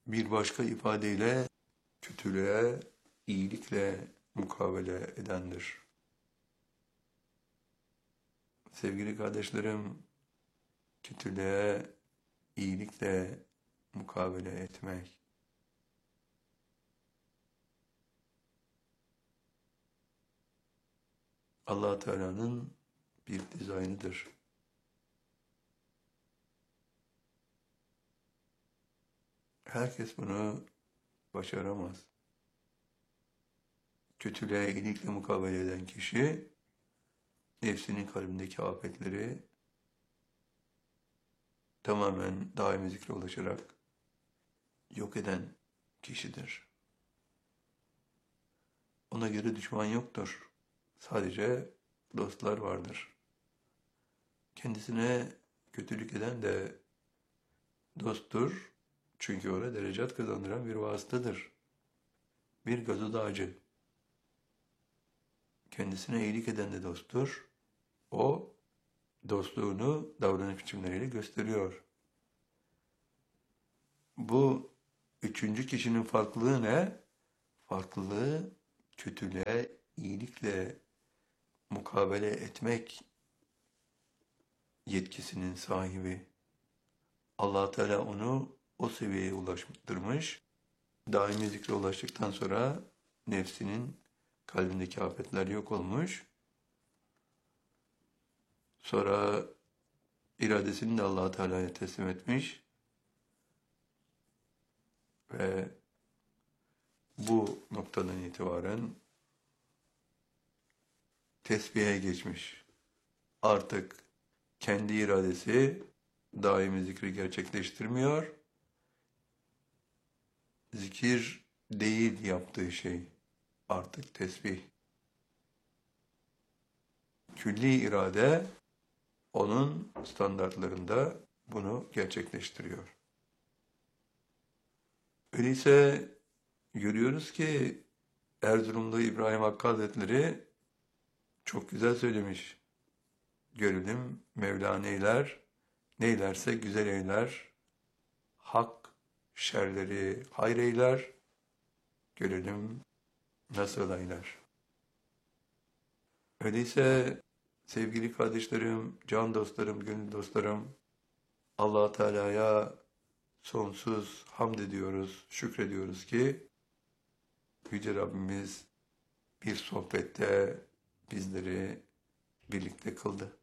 Bir başka ifadeyle kötülüğe iyilikle mukabele edendir. Sevgili kardeşlerim, kötülüğe iyilikle mukabele etmek, Allah Teala'nın bir dizaynıdır. Herkes bunu başaramaz. Kötülüğe iyilikle mukabele eden kişi, nefsinin kalbindeki afetleri tamamen daimi zikre ulaşarak yok eden kişidir. Ona göre düşman yoktur. Sadece dostlar vardır. Kendisine kötülük eden de dosttur. Çünkü ona derecat kazandıran bir vasıtadır. Bir gazoz ağacı. Kendisine iyilik eden de dosttur. O dostluğunu davranış biçimleriyle gösteriyor. Bu üçüncü kişinin farklılığı ne? Farklılığı kötülüğe iyilikle mukabele etmek yetkisinin sahibi. Allah Teala onu o seviyeye ulaştırmış. Daimi zikre ulaştıktan sonra nefsinin kalbindeki afetler yok olmuş. Sonra iradesini de Allah Teala'ya teslim etmiş ve bu noktadan itibaren tesbihe geçmiş. Artık kendi iradesi daimi zikri gerçekleştirmiyor. Zikir değil yaptığı şey. Artık tesbih. Külli irade onun standartlarında bunu gerçekleştiriyor. Öyleyse görüyoruz ki Erzurumlu İbrahim Hakkı Hazretleri çok güzel söylemiş. Gönlüm Mevla neylerse güzel eyler. Hak şerleri hayır eyler. Gönlüm nasıl eyler. Öyleyse sevgili kardeşlerim, can dostlarım, gönül dostlarım, Allah Teala'ya sonsuz hamd ediyoruz, şükrediyoruz ki Yüce Rabbimiz bir sohbette bizleri birlikte kıldı.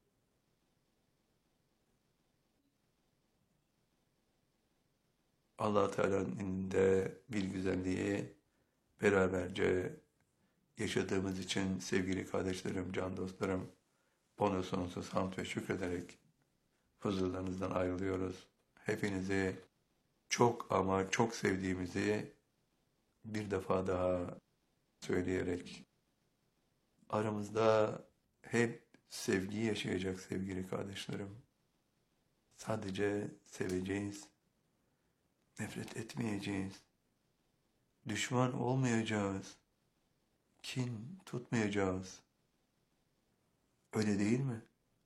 Allah Teala'nın elinde bir güzelliği beraberce yaşadığımız için sevgili kardeşlerim, can dostlarım, ona sonsuz hamd ve şükrederek huzurlarınızdan ayrılıyoruz. Hepinizi çok ama çok sevdiğimizi bir defa daha söyleyerek aramızda hep sevgi yaşayacak sevgili kardeşlerim. Sadece seveceğiz, nefret etmeyeceğiz, düşman olmayacağız, kin tutmayacağız. Öyle değil mi?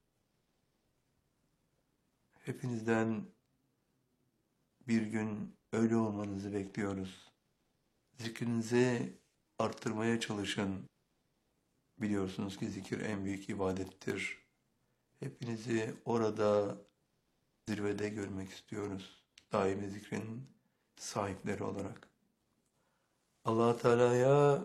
Hepinizden bir gün öyle olmanızı bekliyoruz. Zikrinizi arttırmaya çalışın. Biliyorsunuz ki zikir en büyük ibadettir. Hepinizi orada zirvede görmek istiyoruz. Daimi zikrin sahipleri olarak. Allah Teala'ya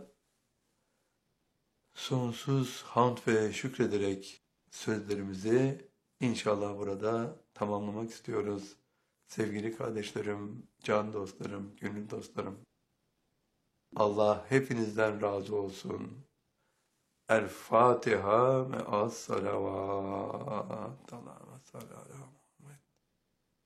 sonsuz hamd ve şükrederek sözlerimizi inşallah burada tamamlamak istiyoruz. Sevgili kardeşlerim, can dostlarım, gönül dostlarım. Allah hepinizden razı olsun. El Fatiha ve as salavat. Allah'a sallallahu